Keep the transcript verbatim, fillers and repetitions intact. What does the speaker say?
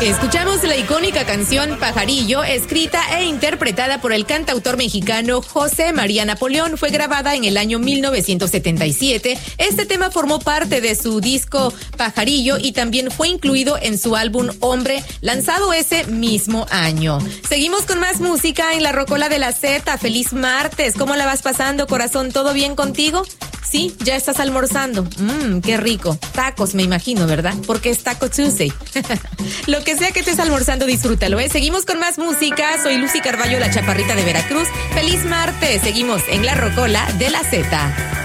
Escuchamos la icónica canción Pajarillo, escrita e interpretada por el cantautor mexicano José María Napoleón. Fue grabada en el año mil novecientos setenta y siete. Este tema formó parte de su disco Pajarillo y también fue incluido en su álbum Hombre, lanzado ese mismo año. Seguimos con más música en la Rocola de la Z. Feliz martes. ¿Cómo la vas pasando, corazón? ¿Todo bien contigo? Sí, ya estás almorzando. Mmm, qué rico. Tacos, me imagino, ¿verdad? Porque es Taco Tuesday. Lo que sea que estés almorzando, disfrútalo, ¿eh? Seguimos con más música. Soy Lucy Carballo, la chaparrita de Veracruz. Feliz martes. Seguimos en la Rocola de la Z.